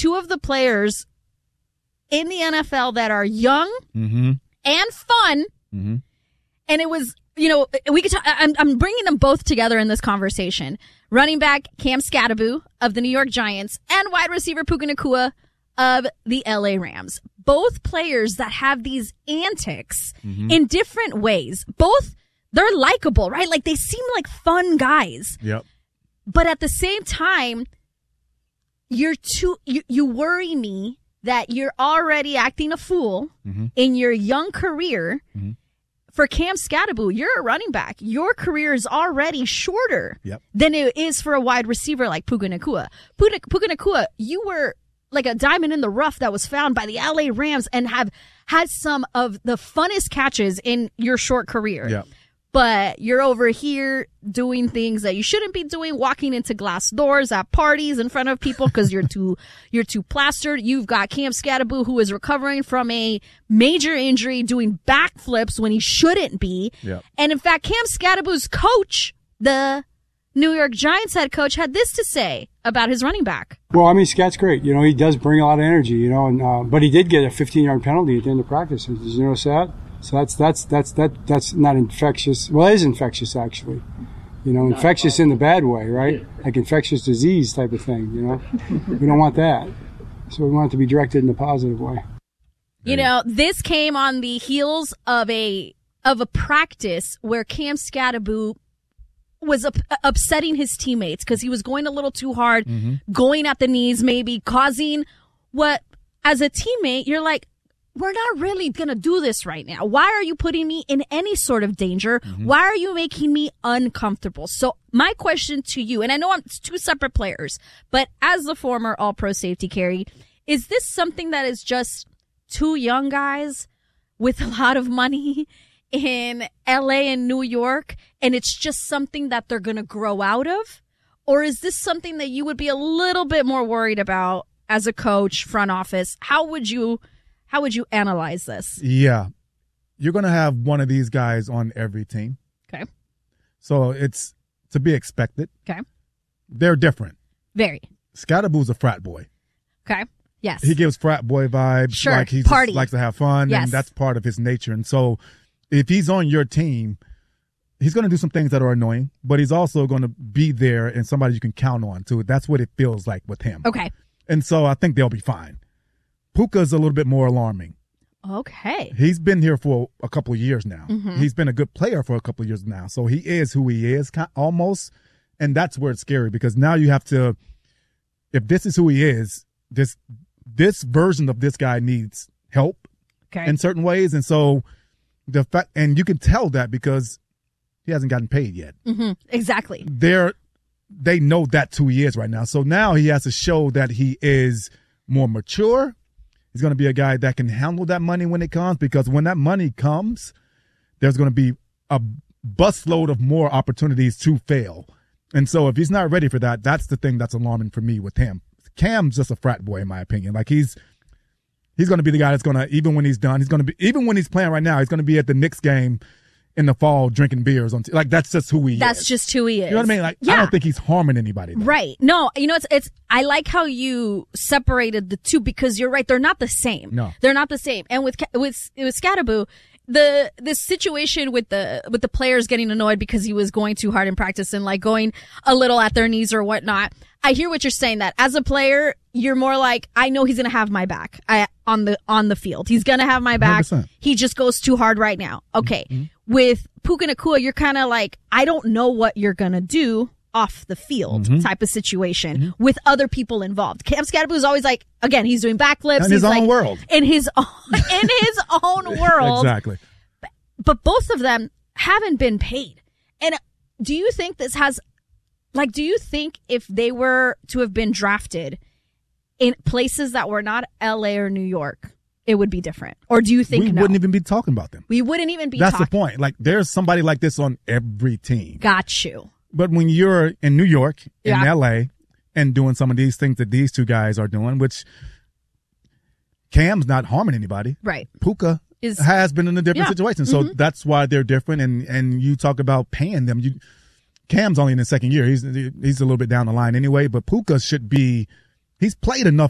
two of the players in the NFL that are young and fun. And it was, we could. I'm bringing them both together in this conversation. Running back Cam Skattebo of the New York Giants and wide receiver Puka Nacua of the LA Rams. Both players that have these antics in different ways. Both, they're likable, right? Like, they seem like fun guys. Yep. But at the same time, you worry me that you're already acting a fool in your young career. For Cam Skattebo, you're a running back. Your career is already shorter than it is for a wide receiver like Puka Nacua. Puka Nacua, you were like a diamond in the rough that was found by the LA Rams and have had some of the funnest catches in your short career. Yep. But you're over here doing things that you shouldn't be doing, walking into glass doors at parties in front of people because you're too plastered. You've got Cam Skattebo, who is recovering from a major injury, doing backflips when he shouldn't be. Yep. And in fact, Cam Skattebo's coach, the New York Giants head coach, had this to say about his running back. Well, I mean, Scat's great. He does bring a lot of energy, and but he did get a 15-yard penalty at the end of practice. Did you notice that? So that's not infectious. Well, it is infectious, actually. Infectious in the bad way, right? Like infectious disease type of thing, We don't want that. So we want it to be directed in a positive way. This came on the heels of a practice where Cam Skattebo was upsetting his teammates because he was going a little too hard, going at the knees, maybe causing what, as a teammate, you're like, we're not really going to do this right now. Why are you putting me in any sort of danger? Why are you making me uncomfortable? So my question to you, and I know it's two separate players, but as the former All-Pro safety, Carrie, is this something that is just two young guys with a lot of money in LA and New York, and it's just something that they're going to grow out of? Or is this something that you would be a little bit more worried about as a coach, front office? How would you analyze this? Yeah. You're going to have one of these guys on every team. Okay. So it's to be expected. Okay. They're different. Very. Skattebo's a frat boy. Okay. Yes. He gives frat boy vibes. Sure. Like he Party. just likes to have fun. Yes. And that's part of his nature. And so if he's on your team, he's going to do some things that are annoying, but he's also going to be there and somebody you can count on too. That's what it feels like with him. Okay. And so I think they'll be fine. Puka's a little bit more alarming. Okay. He's been here for a couple of years now. He's been a good player for a couple of years now. So he is who he is, almost. And that's where it's scary because now you have to, if this is who he is, this version of this guy needs help in certain ways. And so the fact, and you can tell that because he hasn't gotten paid yet. Exactly. They know that's who he is right now. So now he has to show that he is more mature. He's going to be a guy that can handle that money when it comes, because when that money comes, there's going to be a busload of more opportunities to fail. And so if he's not ready for that, that's the thing that's alarming for me with him. Cam's just a frat boy, in my opinion. Like he's going to be the guy that's going to, even when he's done, he's going to be, even when he's playing right now, he's going to be at the Knicks game in the fall drinking beers on like that's just who he is. That's just who he is. You know what I mean? Like I don't think he's harming anybody though. Right. No, it's I like how you separated the two because you're right, they're not the same. No. They're not the same. And with Skattebo, the situation with the players getting annoyed because he was going too hard in practice and like going a little at their knees or whatnot. I hear what you're saying, that as a player, you're more like, I know he's going to have my back on the field. He's going to have my back. 100%. He just goes too hard right now. Okay. With Puka Nacua, you're kind of like, I don't know what you're going to do off the field type of situation with other people involved. Cam Skattebo is always like, again, he's doing backflips. In his own world. In his own world. Exactly. But both of them haven't been paid. And do you think this has, like, do you think if they were to have been drafted in places that were not LA or New York, it would be different? Or do you think we wouldn't even be talking about them? We wouldn't even be That's talking. the point. Like, there's somebody like this on every team. Got you. But when you're in New York, in Yeah. LA, and doing some of these things that these two guys are doing, which Cam's not harming anybody. Right. Puka has been in a different Yeah. situation. So that's why they're different. And you talk about paying them. Cam's only in his second year. He's a little bit down the line anyway, but Puka should be, he's played enough